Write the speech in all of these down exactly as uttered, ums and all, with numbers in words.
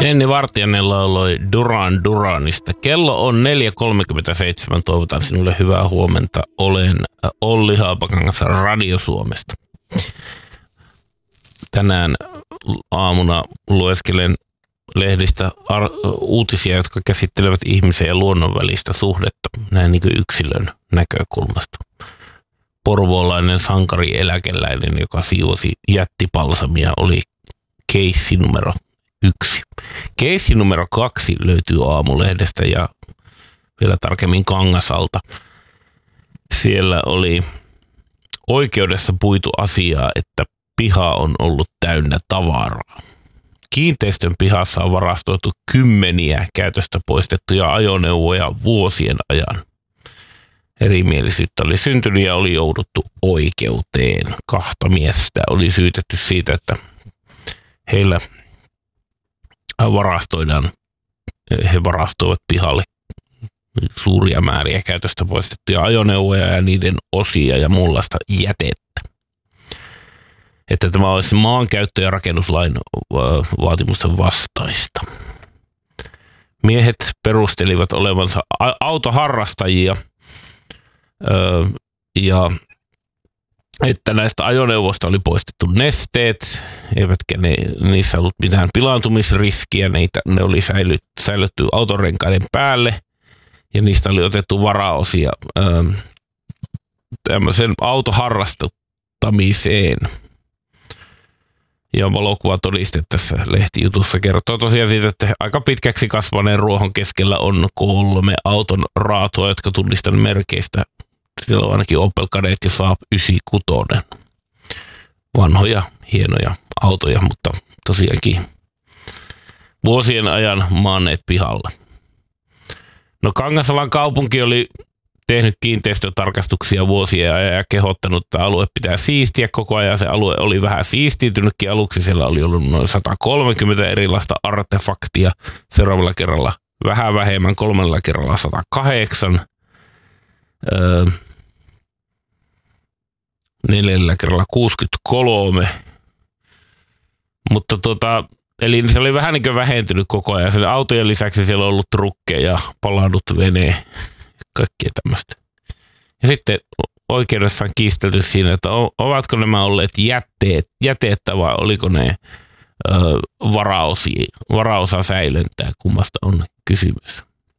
Jenni Vartijainen lauloi Duran Duranista. Kello on neljä kolmekymmentäseitsemän. Toivotan sinulle hyvää huomenta. Olen Olli Haapakangas Radio Suomesta. Tänään aamuna lueskelen lehdistä ar- uutisia, jotka käsittelevät ihmisen ja luonnon välistä suhdetta näin niin kuin yksilön näkökulmasta. Porvoolainen sankari eläkeläinen, joka siivosi jättipalsamia, oli keissi numero yksi. Keissi numero kaksi löytyy Aamulehdestä ja vielä tarkemmin Kangasalta. Siellä oli oikeudessa puitu asiaa, että piha on ollut täynnä tavaraa. Kiinteistön pihassa on varastoitu kymmeniä käytöstä poistettuja ajoneuvoja vuosien ajan. Erimielisyyttä oli syntynyt ja oli jouduttu oikeuteen. Kahta miestä oli syytetty siitä, että heillä varastoidaan, he varastoivat pihalle suuria määriä käytöstä poistettuja ajoneuvoja ja niiden osia ja muunlaista jätettä. Että tämä olisi maankäyttö- ja rakennuslain vaatimusten vastaista. Miehet perustelivat olevansa autoharrastajia ja että näistä ajoneuvoista oli poistettu nesteet, eivätkä ne, niissä ollut mitään pilaantumisriskiä, neitä, ne oli säilyt, säilytty autorenkaiden päälle ja niistä oli otettu varaosia tämmöisen autoharrastuttamiseen. Ja valokuvatoiste tässä lehtijutussa kertoo tosiaan siitä, että aika pitkäksi kasvaneen ruohon keskellä on kolme auton raatoa, jotka tunnistan merkeistä. Siellä on ainakin Opel Kadett ja Saab yhdeksänkymmentäkuusi. Vanhoja, hienoja autoja, mutta tosiaankin vuosien ajan maanneet pihalla. No Kangasalan kaupunki oli tehnyt kiinteistötarkastuksia vuosia ja kehottanut, että alue pitää siistiä koko ajan. Se alue oli vähän siistiintynytkin aluksi. Siellä oli ollut noin sata kolmekymmentä erilaista artefaktia. Seuraavalla kerralla vähän vähemmän, kolmella kerralla sata kahdeksan. Öö, neljällä kerralla kuusikymmentäkolme. Mutta tota, eli se oli vähän niin kuin vähentynyt koko ajan. Sen autojen lisäksi siellä on ollut trukkeja, palannut vene, kaikkea tämmöistä. Ja sitten oikeudessa on kiistelty siinä, että ovatko nämä olleet jätteet, jätettä vai oliko ne ö, varausia, varausa säilöntää, kummasta on kysymys.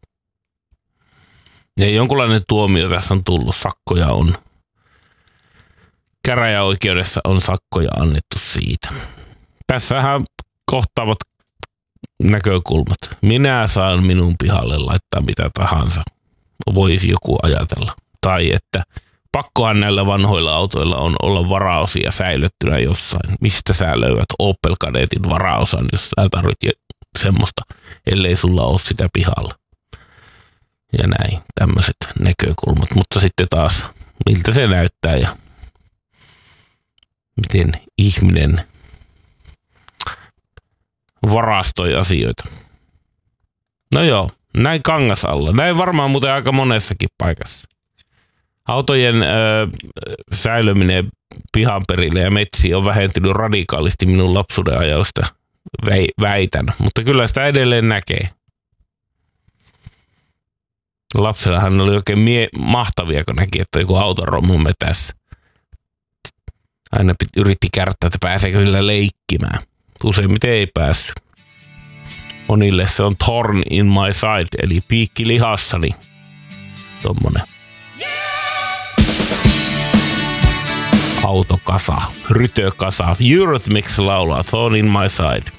Ja jonkunlainen tuomio tässä on tullut, sakkoja on. Käräjäoikeudessa on sakkoja annettu siitä. Tässähän kohtaavat näkökulmat. Minä saan minun pihalle laittaa mitä tahansa. Voisi joku ajatella. Tai että pakkohan näillä vanhoilla autoilla on olla varaosia säilyttynä jossain. Mistä sä löydät Opel Kadettin varaosan, jos sä tarvitset semmoista, ellei sulla ole sitä pihalla. Ja näin, tämmöiset näkökulmat. Mutta sitten taas, miltä se näyttää ja miten ihminen varastoi asioita. No joo, näin Kangasalla. Näin varmaan muuten aika monessakin paikassa. Autojen ö, säilyminen pihan perille ja metsiin on vähentynyt radikaalisti minun lapsuuden ajoista, väitän. Mutta kyllä sitä edelleen näkee. Lapsenahan oli oikein mie- mahtavia, kun näki, että joku autorommu metässä. Aina yritti kärttää, että pääseekö sillä leikkimään. Useimmiten ei päässyt. Monille se on thorn in my side, eli piikki lihassani. Tommonen. Autokasa, rytökasa. Eurythmics laulaa thorn in my side.